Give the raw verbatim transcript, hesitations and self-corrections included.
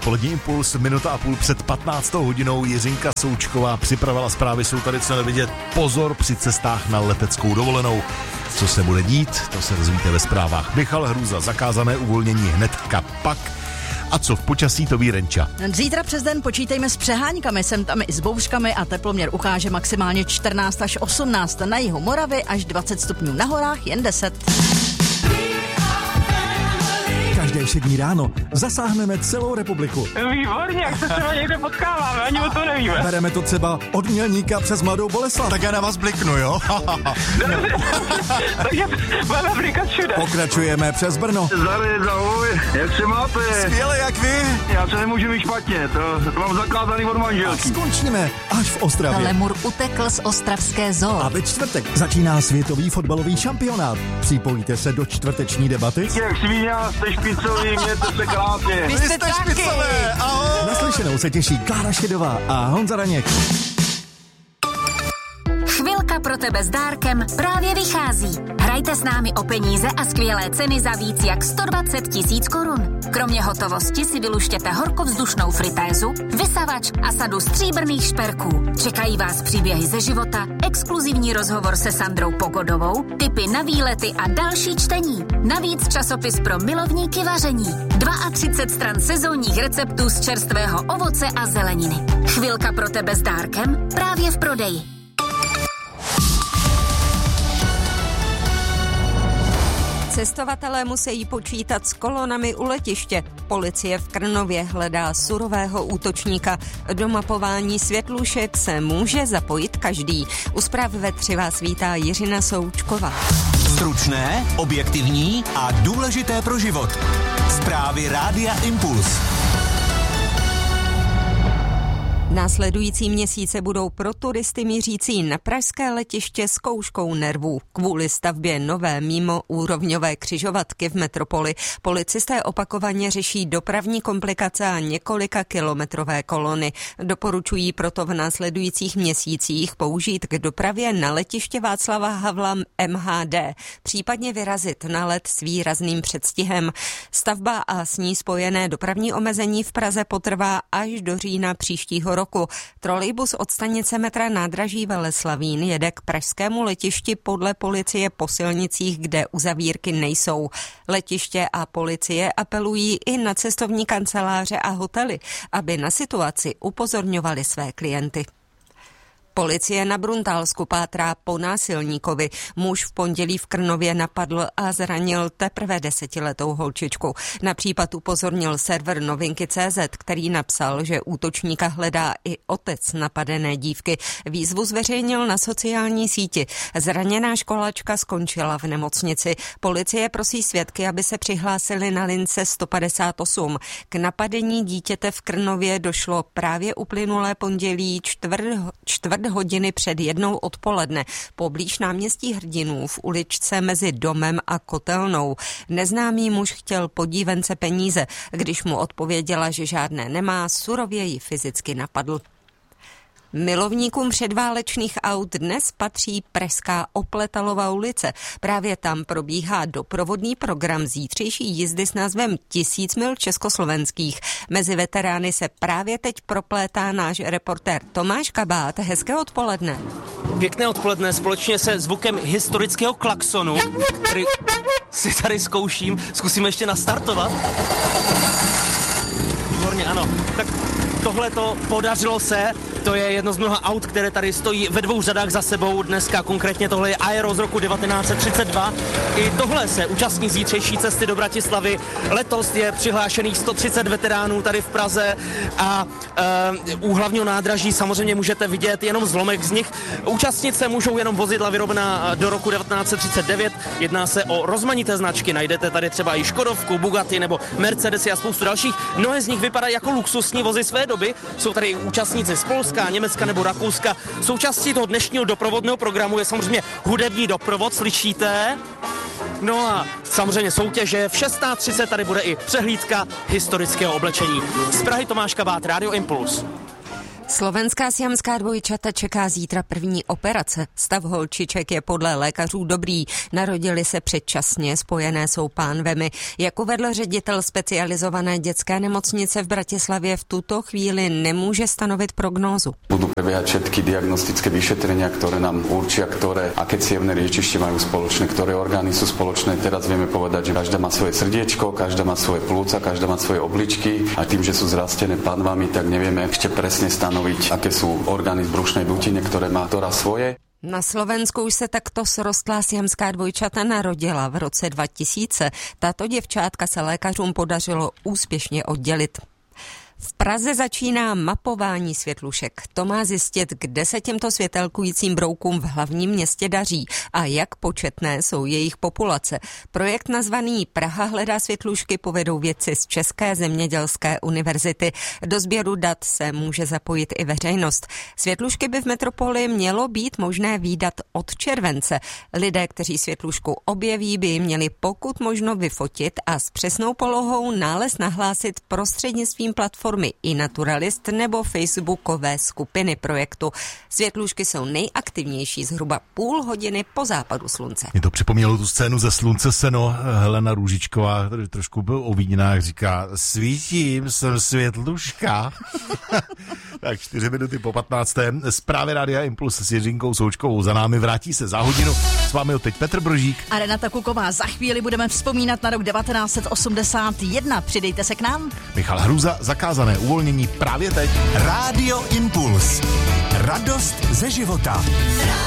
Odpolední impuls, minuta a půl před patnáctou hodinou. Jiřinka Součková připravila zprávy, jsou tady co nevidět. Pozor při cestách na leteckou dovolenou. Co se bude dít, to se dozvíte ve zprávách. Michal Hrůza, zakázané uvolnění hnedka pak. A co v počasí, to ví Renča. Zítra přes den počítejme s přeháňkami, sem tam i s bouřkami a teploměr ukáže maximálně čtrnáct až osmnáct, na jihu Moravy až dvacet stupňů, na horách jen deset. Každé všední ráno zasáhneme celou republiku. Výborně, jak se třeba někde potkáváme, ani o to nevíme. Bereme to třeba od Mělníka přes Mladou Boleslav. Tak já na vás bliknu, jo? Takže máme blikat všude. Pokračujeme přes Brno. Zdravím, ahoj, jak se máte? Skvěle, jak vy? Já se nemůžu mít špatně, to, to mám zakázaný od A manželky. skončíme až v Ostravě. Lemur utekl z ostravské zoo. A ve čtvrtek začíná světový fotbalový šampionát. Připojíte se do čtvrteční debaty? Jak svíně, jste špicový, mějte se krásně. Vy jste taky. Ahoj. Naslyšenou se těší Klára Šedová a Honza Raněk. Chvilka pro tebe s dárkem právě vychází. Hrajte s námi o peníze a skvělé ceny za víc jak sto dvacet tisíc korun. Kromě hotovosti si vyluštěte horkovzdušnou fritézu, vysavač a sadu stříbrných šperků. Čekají vás příběhy ze života, exkluzivní rozhovor se Sandrou Pogodovou, tipy na výlety a další čtení. Navíc časopis pro milovníky vaření. třicet dva stran sezónních receptů z čerstvého ovoce a zeleniny. Chvilka pro tebe s dárkem právě v prodeji. Cestovatelé musí počítat s kolonami u letiště. Policie v Krnově hledá surového útočníka. Do mapování světlušek se může zapojit každý. U zpráv ve tři vás vítá Jiřina Součková. Stručné, objektivní a důležité pro život. Zprávy Rádia Impuls. Následující měsíce budou pro turisty mířící na pražské letiště zkouškou nervů. Kvůli stavbě nové mimoúrovňové křižovatky v metropoli policisté opakovaně řeší dopravní komplikace a několika kilometrové kolony. Doporučují proto v následujících měsících použít k dopravě na letiště Václava Havla M H D, případně vyrazit na let s výrazným předstihem. Stavba a s ní spojené dopravní omezení v Praze potrvá až do října příštího roku. Trolejbus od stanice metra nádraží Veleslavín jede k pražskému letišti podle policie po silnicích, kde uzavírky nejsou. Letiště a policie apelují i na cestovní kanceláře a hotely, aby na situaci upozorňovali své klienty. Policie na Bruntálsku pátrá po násilníkovi. Muž v pondělí v Krnově napadl a zranil teprve desetiletou holčičku. Na případ upozornil server Novinky tečka cé zet, který napsal, že útočníka hledá i otec napadené dívky. Výzvu zveřejnil na sociální síti. Zraněná školačka skončila v nemocnici. Policie prosí svědky, aby se přihlásili na lince sto padesát osm. K napadení dítěte v Krnově došlo právě uplynulé pondělí čtvrt, čtvrt hodiny před jednou odpoledne poblíž náměstí Hrdinů v uličce mezi domem a kotelnou. Neznámý muž chtěl po dívence peníze. Když mu odpověděla, že žádné nemá, surově ji fyzicky napadl. Milovníkům předválečných aut dnes patří pražská Opletalova ulice. Právě tam probíhá doprovodný program zítřejší jízdy s názvem Tisíc mil československých. Mezi veterány se právě teď proplétá náš reportér Tomáš Kabát. Hezké odpoledne. Pěkné odpoledne společně se zvukem historického klaxonu, který si tady zkouším. Zkusíme ještě nastartovat. Výborně, ano. Tak tohle to podařilo se. To je jedno z mnoha aut, které tady stojí ve dvou řadách za sebou. Dneska konkrétně tohle je Aero z roku devatenáct set třicet dva. I tohle se účastní zítřejší cesty do Bratislavy. Letos je přihlášených sto třicet veteránů tady v Praze a e, u hlavního nádraží samozřejmě můžete vidět jenom zlomek z nich. Účastnit se můžou jenom vozidla vyrobená do roku devatenáct set třicet devět. Jedná se o rozmanité značky. Najdete tady třeba i Škodovku, Bugatti nebo Mercedesy a spoustu dalších. Mnohé z nich vypadají jako luxusní vozy své doby. Jsou tady i účastníci z Polska, Německa nebo Rakouska. Součástí toho dnešního doprovodného programu je samozřejmě hudební doprovod, slyšíte? No a samozřejmě soutěže. V šestnáct třicet tady bude i přehlídka historického oblečení. Z Prahy Tomáš Kabát, Rádio Impuls. Slovenská siamská dvojčata čeká zítra první operace. Stav holčiček je podle lékařů dobrý. Narodili se předčasně, spojené jsou pánvemi. Jak uvedl ředitel specializované dětské nemocnice v Bratislavě, v tuto chvíli nemůže stanovit prognózu. Budú prebiehať všetky diagnostické vyšetrenia, ktoré nám určia, ktoré aké cievne riečište majú spoločné, ktoré orgány sú spoločné. Teraz vieme povedať, že každá má svoje srdiečko, každá má svoje plúca, každá má svoje obličky a tým, že sú zrastené pánvami, tak nevieme ešte presne stanoviť, aké sú orgány v brušnej dutine, ktoré má ktorá svoje. Na Slovensku už se takto srostlá siamská dvojčata narodila v roce dva tisíce. Tato děvčátka se lékařům podařilo úspěšně oddělit. V Praze začíná mapování světlušek. To má zjistit, kde se těmto světelkujícím broukům v hlavním městě daří a jak početné jsou jejich populace. Projekt nazvaný Praha hledá světlušky povedou vědci z České zemědělské univerzity. Do sběru dat se může zapojit i veřejnost. Světlušky by v metropoli mělo být možné vídat od července. Lidé, kteří světlušku objeví, by ji měli pokud možno vyfotit a s přesnou polohou nález nahlásit prostřednictvím platformy iNaturalist nebo facebookové skupiny projektu. Světlušky jsou nejaktivnější zhruba půl hodiny po západu slunce. Mě to připomnělo tu scénu ze Slunce seno. Helena Růžičková, tady trošku byl ovíněná, říká, svítím, jsem světluška. Tak čtyři minuty po patnácté. Zprávy Rádia Impuls s Jiřinkou Součkovou za námi, vrátí se za hodinu. S vámi teď Petr Brožík a Renata Kuková. Za chvíli budeme vzpomínat na rok devatenáct set osmdesát jedna. Přidejte se k nám. Michal Hruza, zakázané uvolnění právě teď. Rádio Impuls. Radost ze života.